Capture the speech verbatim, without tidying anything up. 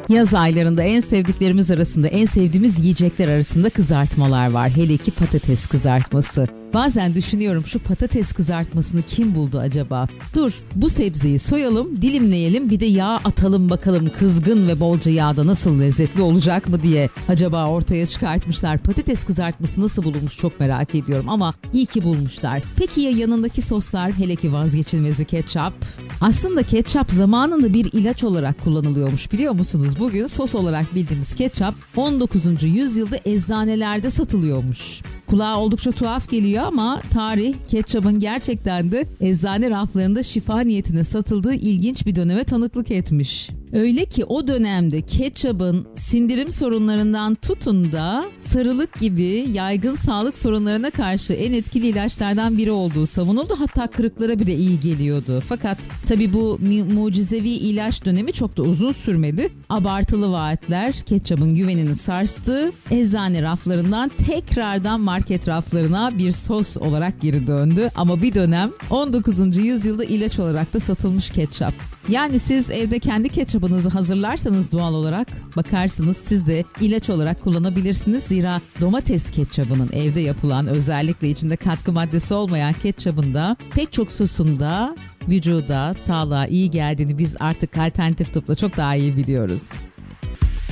Yaz aylarında en sevdiklerimiz arasında, en sevdiğimiz yiyecekler arasında kızartmalar var. Hele ki patates kızartması. Bazen düşünüyorum, şu patates kızartmasını kim buldu acaba? Dur, bu sebzeyi soyalım, dilimleyelim, bir de yağ atalım bakalım kızgın ve bolca yağda nasıl lezzetli olacak mı diye acaba ortaya çıkartmışlar. Patates kızartması nasıl bulunmuş çok merak ediyorum ama iyi ki bulmuşlar. Peki ya yanındaki soslar, hele ki vazgeçilmezi ketçap? Aslında ketçap zamanında bir ilaç olarak kullanılıyormuş, biliyor musunuz? Bugün sos olarak bildiğimiz ketçap on dokuzuncu yüzyılda eczanelerde satılıyormuş. Kulağa oldukça tuhaf geliyor ama tarih ketçabın gerçekten de eczane raflarında şifa niyetine satıldığı ilginç bir döneme tanıklık etmiş. Öyle ki o dönemde ketçabın sindirim sorunlarından tutun da sarılık gibi yaygın sağlık sorunlarına karşı en etkili ilaçlardan biri olduğu savunuldu. Hatta kırıklara bile iyi geliyordu. Fakat tabii bu mu- mucizevi ilaç dönemi çok da uzun sürmedi. Abartılı vaatler ketçabın güvenini sarstı. Eczane raflarından tekrardan market raflarına bir sos olarak geri döndü. Ama bir dönem on dokuzuncu yüzyılda ilaç olarak da satılmış ketçap. Yani siz evde kendi ketçabınızı hazırlarsanız doğal olarak bakarsınız siz de ilaç olarak kullanabilirsiniz. Zira domates ketçabının evde yapılan, özellikle içinde katkı maddesi olmayan ketçabında pek çok sosunda vücuda, sağlığa iyi geldiğini biz artık alternatif tıpla çok daha iyi biliyoruz.